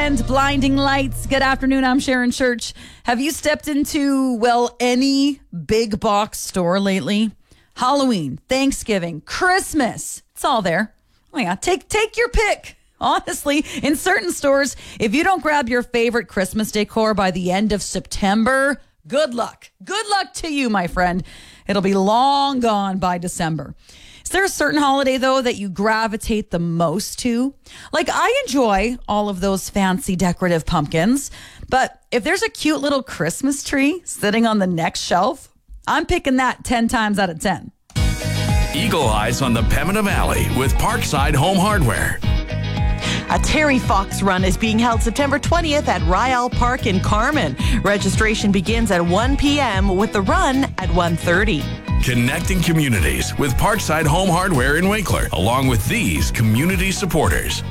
And Blinding Lights. Good afternoon. I'm Sharon Church. Have you stepped into, any big box store lately? Halloween, Thanksgiving, Christmas. It's all there. Oh yeah, take your pick. Honestly, in certain stores, if you don't grab your favorite Christmas decor by the end of September, good luck. Good luck to you, my friend. It'll be long gone by December. Is there a certain holiday, though, that you gravitate the most to? Like, I enjoy all of those fancy decorative pumpkins, but if there's a cute little Christmas tree sitting on the next shelf, I'm picking that 10 times out of 10. Eagle Eyes on the Pembina Valley with Parkside Home Hardware. A Terry Fox Run is being held September 20th at Ryall Park in Carman. Registration begins at 1 p.m. with the run at 1:30. Connecting communities with Parkside Home Hardware in Winkler, along with these community supporters.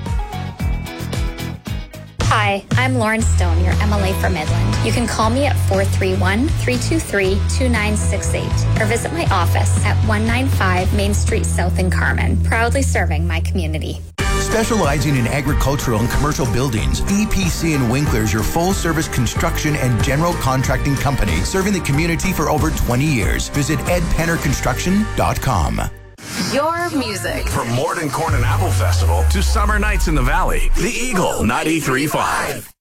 Hi, I'm Lauren Stone, your MLA for Midland. You can call me at 431-323-2968 or visit my office at 195 Main Street South in Carman, proudly serving my community. Specializing in agricultural and commercial buildings, EPC in Winkler is your full-service construction and general contracting company serving the community for over 20 years. Visit edpennerconstruction.com. Your music. From Morden Corn and Apple Festival to summer nights in the Valley, the Eagle 93.5.